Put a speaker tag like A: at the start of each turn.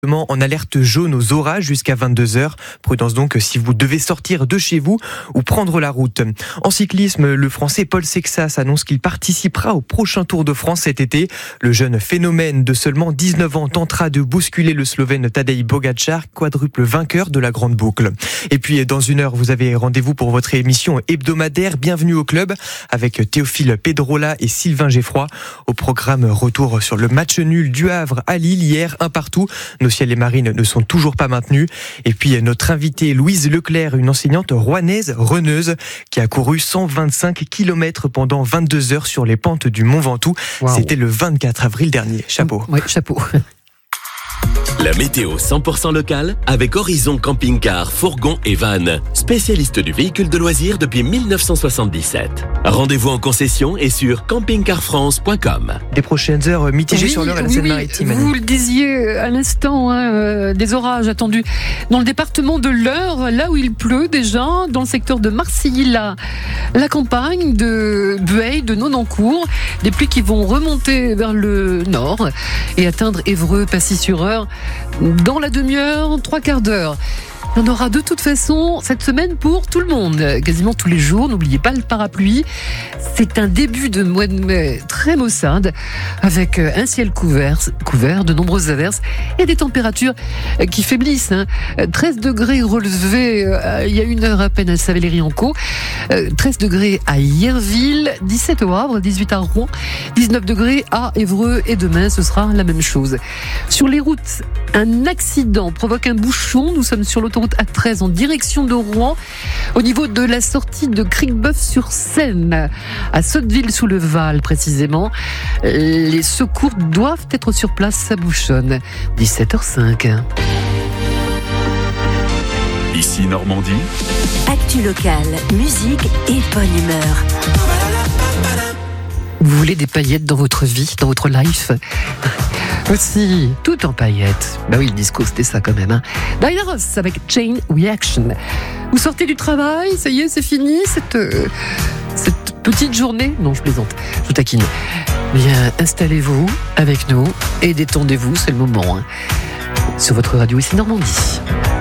A: En alerte jaune aux orages jusqu'à 22h. Prudence donc si vous devez sortir de chez vous ou prendre la route. En cyclisme, le Français Paul Sexas annonce qu'il participera au prochain Tour de France cet été. Le jeune phénomène de seulement 19 ans tentera de bousculer le Slovène Tadej Pogačar, quadruple vainqueur de la Grande Boucle. Et puis dans une heure, vous avez rendez-vous pour votre émission hebdomadaire Bienvenue au club avec Théophile Pedrola et Sylvain Geffroy. Au programme, retour sur le match nul du Havre à Lille hier, 1-1. Nos ciels et marines ne sont toujours pas maintenus. Et puis notre invitée Louise Leclerc, une enseignante rouennaise reneuse qui a couru 125 km pendant 22 heures sur les pentes du Mont Ventoux. Wow. C'était le 24 avril dernier. Chapeau.
B: Oui, chapeau.
C: La météo 100% locale avec Horizon Camping-Car, Fourgon et Van, spécialiste du véhicule de loisirs depuis 1977. Rendez-vous en concession et sur campingcarfrance.com.
A: Des prochaines heures mitigées sur l'heure à la Seine-Maritime.
B: Vous le disiez à l'instant, des orages attendus dans le département de l'Eure, là où il pleut déjà, dans le secteur de Marcilly, la campagne de Bueil, de Nonancourt, des pluies qui vont remonter vers le nord et atteindre Évreux, Pacy-sur-Eure dans la demi-heure, 3/4 d'heure. Il y en aura de toute façon cette semaine pour tout le monde, quasiment tous les jours. N'oubliez pas le parapluie. C'est un début de mois de mai très maussade, avec un ciel couvert, de nombreuses averses et des températures qui faiblissent. 13 degrés relevés il y a une heure à peine à Saint-Valery-en-Caux, 13 degrés à Yerville, 17 au Havre, 18 à Rouen, 19 degrés à Évreux et demain ce sera la même chose. Sur les routes, un accident provoque un bouchon. Nous sommes sur l'autoroute A13 en direction de Rouen, au niveau de la sortie de Cricbeuf-sur-Seine, à Sotteville-sous-le-Val précisément. Les secours doivent être sur place, ça bouchonne. 17h05.
D: Ici Normandie.
E: Actu locale, musique et bonne humeur.
B: Vous voulez des paillettes dans votre vie, dans votre life? Aussi, tout en paillettes. Bah oui, le disco, c'était ça quand même. Diana Ross avec Chain Reaction. Vous sortez du travail, ça y est, c'est fini, cette petite journée. Non, je plaisante, je vous taquine. Bien, installez-vous avec nous et détendez-vous, c'est le moment. Sur votre radio ici Normandie.